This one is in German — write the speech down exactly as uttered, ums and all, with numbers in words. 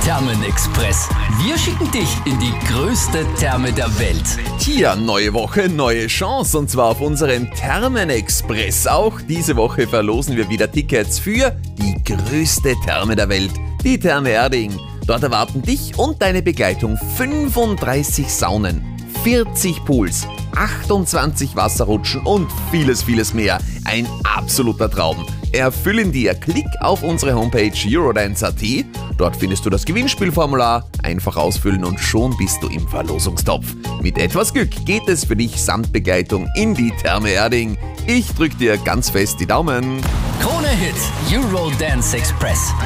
Thermenexpress. Wir schicken dich in die größte Therme der Welt. Hier, neue Woche, neue Chance und zwar auf unserem Thermenexpress. Auch diese Woche verlosen wir wieder Tickets für die größte Therme der Welt, die Therme Erding. Dort erwarten dich und deine Begleitung fünfunddreißig Saunen, vierzig Pools, achtundzwanzig Wasserrutschen und vieles, vieles mehr. Ein absoluter Traum. Erfüllen dir. Klick auf unsere Homepage eurodance punkt at. Dort findest du das Gewinnspielformular. Einfach ausfüllen und schon bist du im Verlosungstopf. Mit etwas Glück geht es für dich samt Begleitung in die Therme Erding. Ich drück dir ganz fest die Daumen. Krone Hit Eurodance Express.